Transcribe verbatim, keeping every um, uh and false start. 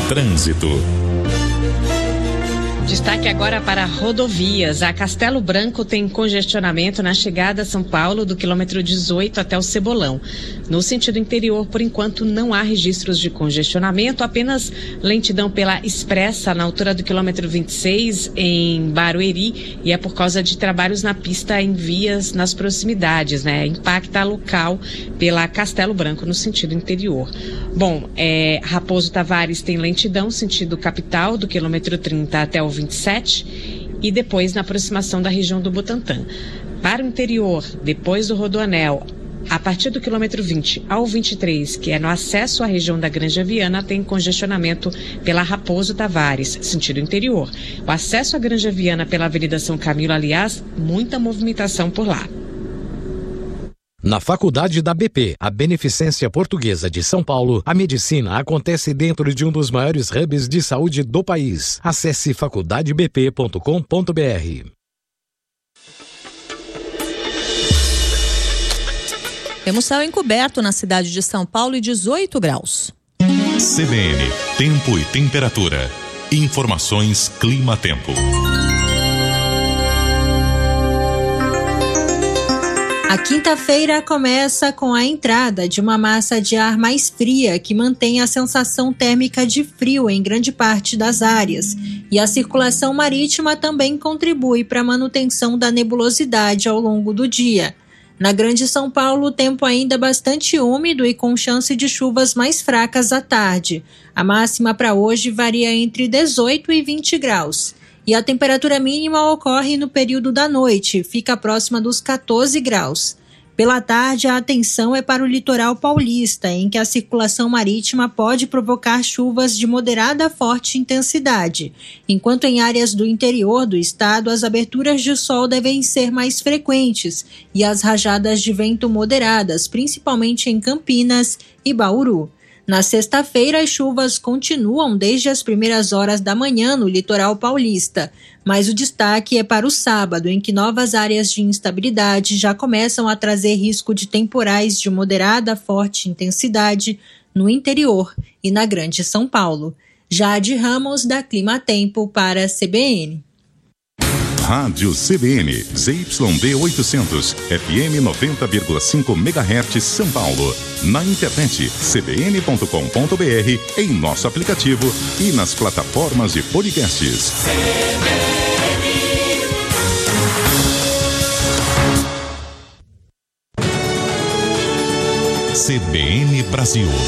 Trânsito. Destaque agora para rodovias. A Castelo Branco tem congestionamento na chegada a São Paulo do quilômetro dezoito até o Cebolão. No sentido interior, por enquanto, não há registros de congestionamento, apenas lentidão pela Expressa na altura do quilômetro vinte e seis em Barueri, e é por causa de trabalhos na pista em vias nas proximidades, né? Impacta local pela Castelo Branco no sentido interior. Bom, é, Raposo Tavares tem lentidão sentido capital do quilômetro trinta até o vinte e sete e depois na aproximação da região do Butantã. Para o interior, depois do Rodoanel, a partir do quilômetro vinte ao vinte e três, que é no acesso à região da Granja Viana, tem congestionamento pela Raposo Tavares, sentido interior. O acesso à Granja Viana pela Avenida São Camilo, aliás, muita movimentação por lá. Na Faculdade da B P, a Beneficência Portuguesa de São Paulo, a medicina acontece dentro de um dos maiores hubs de saúde do país. Acesse faculdade b p ponto com ponto b r. Temos céu encoberto na cidade de São Paulo e dezoito graus. C B N, tempo e temperatura. Informações Clima-Tempo. A quinta-feira começa com a entrada de uma massa de ar mais fria que mantém a sensação térmica de frio em grande parte das áreas. E a circulação marítima também contribui para a manutenção da nebulosidade ao longo do dia. Na Grande São Paulo, o tempo ainda bastante úmido e com chance de chuvas mais fracas à tarde. A máxima para hoje varia entre dezoito e vinte graus. E a temperatura mínima ocorre no período da noite, fica próxima dos quatorze graus. Pela tarde, a atenção é para o litoral paulista, em que a circulação marítima pode provocar chuvas de moderada a forte intensidade, enquanto em áreas do interior do estado as aberturas de sol devem ser mais frequentes e as rajadas de vento moderadas, principalmente em Campinas e Bauru. Na sexta-feira, as chuvas continuam desde as primeiras horas da manhã no litoral paulista, mas o destaque é para o sábado, em que novas áreas de instabilidade já começam a trazer risco de temporais de moderada a forte intensidade no interior e na Grande São Paulo. Jade Ramos, da Clima-Tempo, para a C B N. Rádio C B N, Z Y D oitocentos, F M noventa vírgula cinco megahertz, São Paulo. Na internet, c b n ponto com ponto b r, em nosso aplicativo e nas plataformas de podcasts. C B N Brasil.